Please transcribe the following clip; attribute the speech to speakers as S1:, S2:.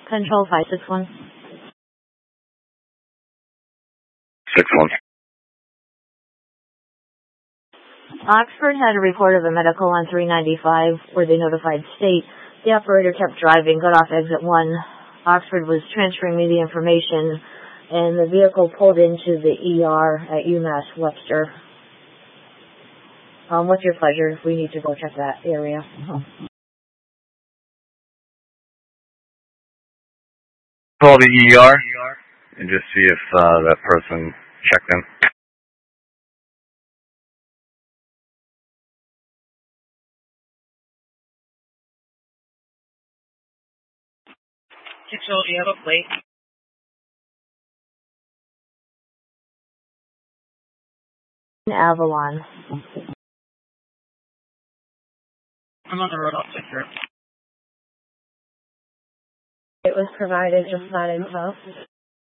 S1: Control 561.
S2: 61.
S1: Oxford had a report of a medical on 395 where they notified state. The operator kept driving, got off exit 1. Oxford was transferring me the information, and the vehicle pulled into the ER at UMass Webster. What's your pleasure if we need to go check that area?
S2: Call the ER and just see if that person checked in.
S3: Do you have a plate?
S1: Avalon.
S3: I'm on the road, I'll take care of it.
S1: It was provided, just not info.